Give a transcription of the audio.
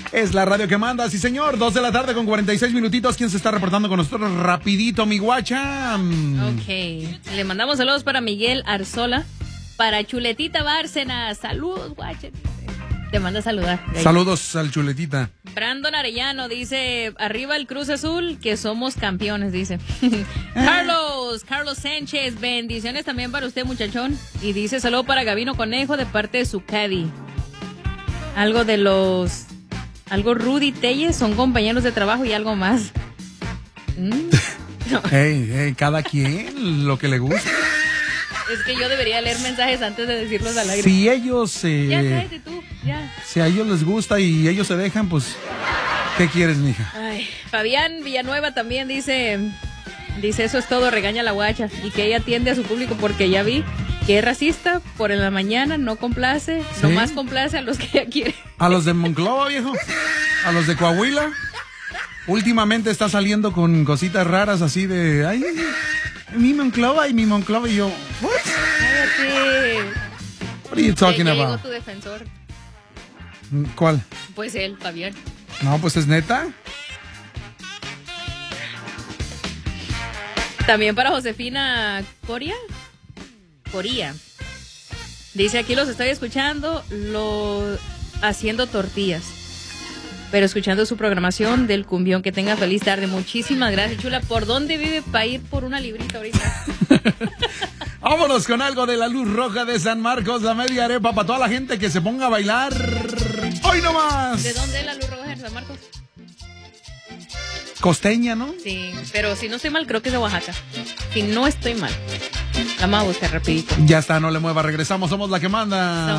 Es la radio que manda, sí señor. 2 de la tarde con 46 minutitos. ¿Quién se está reportando con nosotros? Rapidito, mi guacha. Ok. Le mandamos saludos para Miguel Arzola. Para Chuletita Bárcena. Saludos, guacha. Te manda a saludar. Saludos al Chuletita. Brandon Arellano dice, arriba el Cruz Azul, que somos campeones, dice. Carlos Sánchez, bendiciones también para usted, muchachón. Y dice, saludo para Gabino Conejo de parte de su caddy. Algo Rudy Telles, son compañeros de trabajo y algo más. No. Hey, cada quien lo que le gusta. Es que yo debería leer mensajes antes de decirlos al aire. Si ellos... Ya, cállate tú, ya. Si a ellos les gusta y ellos se dejan, pues... ¿Qué quieres, mija? Ay, Fabián Villanueva también dice, eso es todo, regaña a la guacha. Y que ella atiende a su público porque ya vi que es racista, por en la mañana no complace, ¿sí? Nomás complace a los que ella quiere. A los de Monclova, viejo. A los de Coahuila. Últimamente está saliendo con cositas raras así de... Ay, mi Monclova y yo... What? Cállate. What are you talking ya about? llegó tu defensor. ¿Cuál? Pues él, Fabián. No, pues es neta. También para Josefina Coria. Dice, aquí los estoy escuchando haciendo tortillas, pero escuchando su programación del cumbión. Que tenga feliz tarde. Muchísimas gracias, chula. ¿Por dónde vive para ir por una librita ahorita? Vámonos con algo de la Luz Roja de San Marcos, la media arepa para toda la gente que se ponga a bailar. ¡Hoy nomás! ¿De dónde es la Luz Roja de San Marcos? Costeña, ¿no? Sí, pero si no estoy mal, creo que es de Oaxaca. Si no estoy mal. La vamos a buscar rapidito. Ya está, no le mueva. Regresamos, somos la que manda.